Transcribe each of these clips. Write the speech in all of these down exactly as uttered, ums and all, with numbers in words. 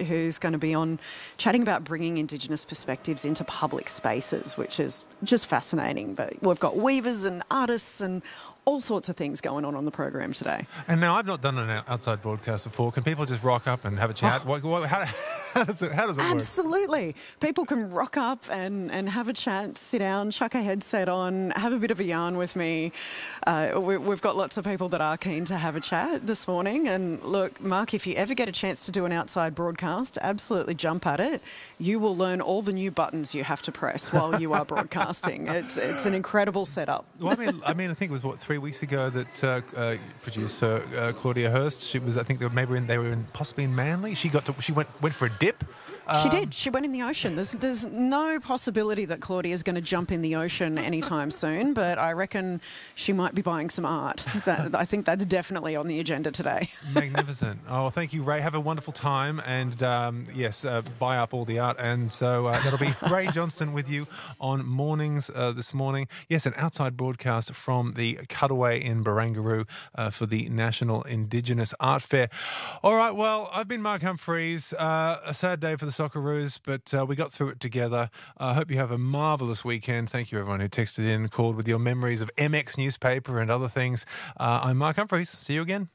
who's going to be on chatting about bringing Indigenous perspectives into public spaces, which is just fascinating. But we've got weavers and artists and all sorts of things going on on the program today. And now, I've not done an outside broadcast before. Can people just rock up and have a chat? Oh. What, what, how, how does it, how does it work? Absolutely. People can rock up and, and have a chat, sit down, chuck a headset on, have a bit of a yarn with me. Uh, we, we've got lots of people that are keen to have a chat this morning. And look, Mark, if you ever get a chance to do an outside broadcast, absolutely jump at it. You will learn all the new buttons you have to press while you are broadcasting. It's it's an incredible setup. Well, I mean, I mean, I think it was, what, three weeks ago that uh, uh, producer uh, Claudia Hurst, she was, I think they were maybe in, they were in, possibly in Manly. She got to, she went went for a dip. She Um, did. She went in the ocean. There's there's no possibility that Claudia is going to jump in the ocean anytime soon, but I reckon she might be buying some art. That, I think that's definitely on the agenda today. Magnificent. Oh, thank you, Ray. Have a wonderful time. And, um, yes, uh, buy up all the art. And so uh, that'll be Ray Johnston with you on Mornings uh, this morning. Yes, an outside broadcast from the Cutaway in Barangaroo uh, for the National Indigenous Art Fair. All right, well, I've been Mark Humphreys. Uh, a sad day for the Socceroos, but uh, we got through it together. I uh, hope you have a marvellous weekend. Thank you, everyone who texted in, called with your memories of M X newspaper and other things. Uh, I'm Mark Humphreys. See you again.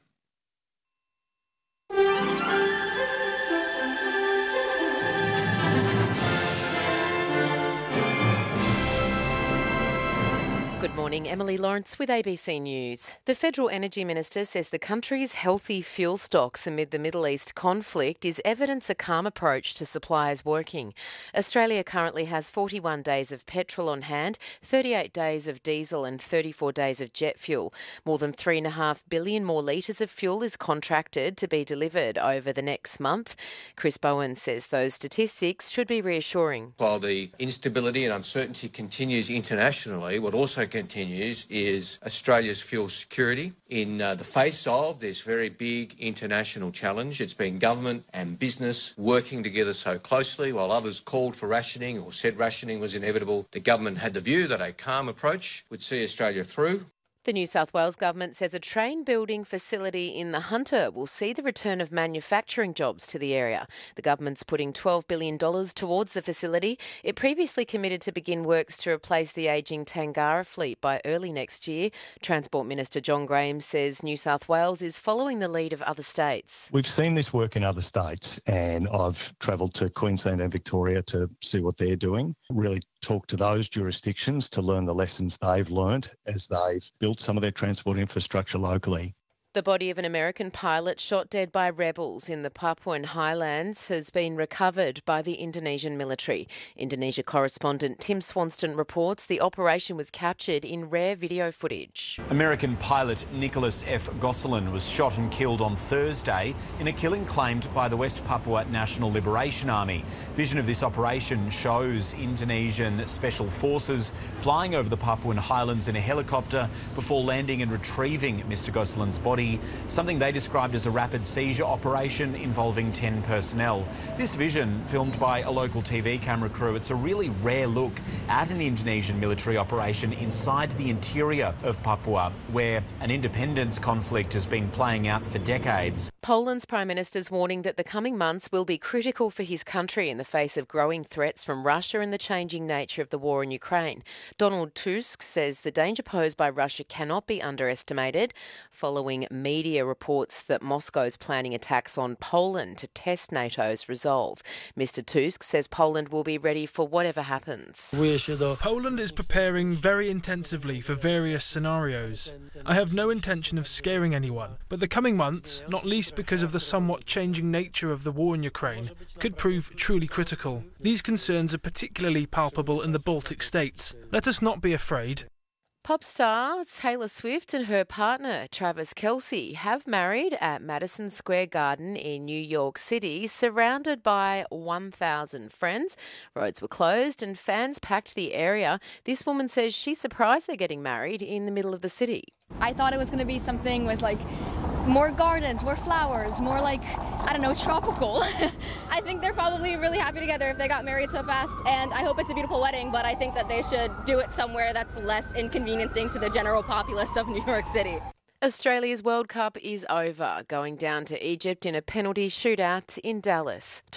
Good morning, Emily Lawrence with A B C News. The Federal Energy Minister says the country's healthy fuel stocks amid the Middle East conflict is evidence a calm approach to supply is working. Australia currently has forty-one days of petrol on hand, thirty-eight days of diesel and thirty-four days of jet fuel. More than three and a half billion more litres of fuel is contracted to be delivered over the next month. Chris Bowen says those statistics should be reassuring. While the instability and uncertainty continues internationally, what also continues is Australia's fuel security. In uh, the face of this very big international challenge, it's been government and business working together so closely. While others called for rationing or said rationing was inevitable, the government had the view that a calm approach would see Australia through. The New South Wales Government says a train building facility in the Hunter will see the return of manufacturing jobs to the area. The government's putting twelve billion dollars towards the facility. It previously committed to begin works to replace the ageing Tangara fleet by early next year. Transport Minister John Graham says New South Wales is following the lead of other states. We've seen this work in other states, and I've travelled to Queensland and Victoria to see what they're doing. Really talk to those jurisdictions to learn the lessons they've learnt as they've built some of their transport infrastructure locally. The body of an American pilot shot dead by rebels in the Papuan Highlands has been recovered by the Indonesian military. Indonesia correspondent Tim Swanston reports the operation was captured in rare video footage. American pilot Nicholas F. Gosselin was shot and killed on Thursday in a killing claimed by the West Papua National Liberation Army. Vision of this operation shows Indonesian special forces flying over the Papuan Highlands in a helicopter before landing and retrieving Mister Gosselin's body, something they described as a rapid seizure operation involving ten personnel. This vision, filmed by a local T V camera crew, it's a really rare look at an Indonesian military operation inside the interior of Papua, where an independence conflict has been playing out for decades. Poland's Prime Minister's warning that the coming months will be critical for his country in the face of growing threats from Russia and the changing nature of the war in Ukraine. Donald Tusk says the danger posed by Russia cannot be underestimated, following media reports that Moscow is planning attacks on Poland to test NATO's resolve. Mister Tusk says Poland will be ready for whatever happens. Poland is preparing very intensively for various scenarios. I have no intention of scaring anyone, but the coming months, not least because of the somewhat changing nature of the war in Ukraine, could prove truly critical. These concerns are particularly palpable in the Baltic states. Let us not be afraid. Pop star Taylor Swift and her partner Travis Kelce have married at Madison Square Garden in New York City, surrounded by one thousand friends. Roads were closed and fans packed the area. This woman says she's surprised they're getting married in the middle of the city. I thought it was going to be something with like more gardens, more flowers, more like, I don't know, tropical. I think they're probably really happy together if they got married so fast, and I hope it's a beautiful wedding, but I think that they should do it somewhere that's less inconveniencing to the general populace of New York City. Australia's World Cup is over, going down to Egypt in a penalty shootout in Dallas.